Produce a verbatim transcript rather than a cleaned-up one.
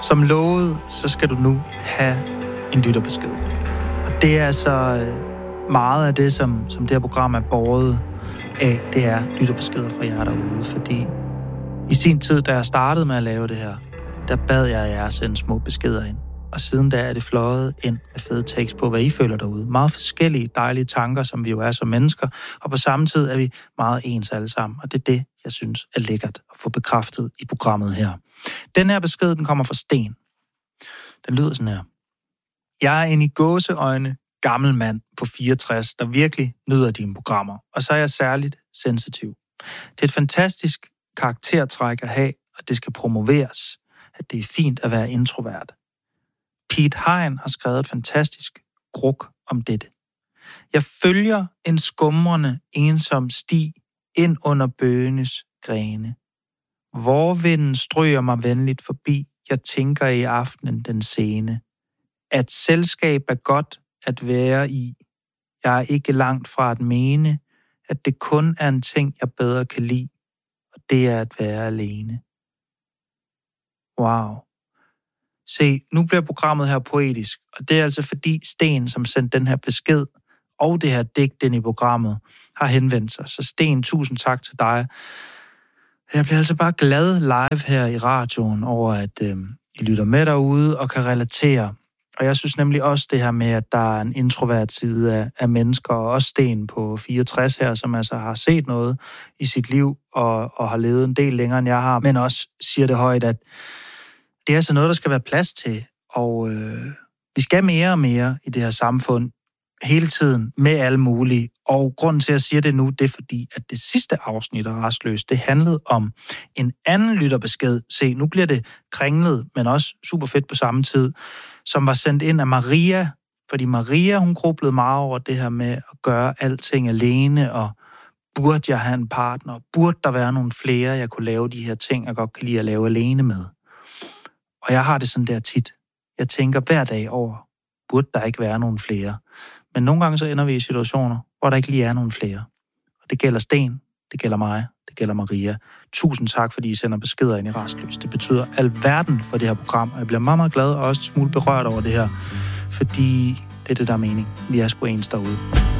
Som lovet, så skal du nu have en lytterbesked. Og det er altså meget af det, som, som det her program er båret af, det er lytterbeskeder fra jer derude. Fordi i sin tid, da jeg startede med at lave det her, der bad jeg jer at sende små beskeder ind. Og siden da er det fløjet ind med fede tekst på, hvad I føler derude. Meget forskellige, dejlige tanker, som vi jo er som mennesker. Og på samme tid er vi meget ens alle sammen. Og det er det, jeg synes er lækkert at få bekræftet i programmet her. Den her besked, den kommer fra Sten. Den lyder sådan her. Jeg er en i gåseøjne gammel mand på fireogtres, der virkelig nyder dine programmer. Og så er jeg særligt sensitiv. Det er et fantastisk karaktertræk at have, og det skal promoveres. At det er fint at være introvert. Pete Hein har skrevet et fantastisk gruk om dette. Jeg følger en skumrende, ensom sti ind under bøgenes grene. Vårvinden stryger mig venligt forbi, jeg tænker i aftenen den sene. At selskab er godt at være i. Jeg er ikke langt fra at mene, at det kun er en ting, jeg bedre kan lide, og det er at være alene. Wow. Se, nu bliver programmet her poetisk, og det er altså fordi Sten, som sendte den her besked, og det her digt ind i programmet, har henvendt sig. Så Sten, tusind tak til dig. Jeg bliver altså bare glad live her i radioen over, at øh, I lytter med derude og kan relatere. Og jeg synes nemlig også det her med, at der er en introvert side af, af mennesker, og også Sten på fireogtres her, som altså har set noget i sit liv, og, og har levet en del længere, end jeg har, men også siger det højt, at det er altså noget, der skal være plads til, og øh, vi skal mere og mere i det her samfund, hele tiden, med alle mulige. Og grunden til, at jeg siger det nu, det er fordi, at det sidste afsnit af Rastløs, det handlede om en anden lytterbesked. Se, nu bliver det kringlet, men også super fedt på samme tid, som var sendt ind af Maria, fordi Maria, hun grublede meget over det her med at gøre alting alene, og burde jeg have en partner? Burde der være nogle flere, jeg kunne lave de her ting, jeg godt kan lide at lave alene med? Og jeg har det sådan der tit. Jeg tænker hver dag over, burde der ikke være nogen flere? Men nogle gange så ender vi i situationer, hvor der ikke lige er nogen flere. Og det gælder Sten, det gælder mig, det gælder Maria. Tusind tak, fordi I sender beskeder ind i Rastløs. Det betyder alverden for det her program, og jeg bliver meget, meget glad og også en smule berørt over det her, fordi det er det, der er mening. Vi er sgu ens derude.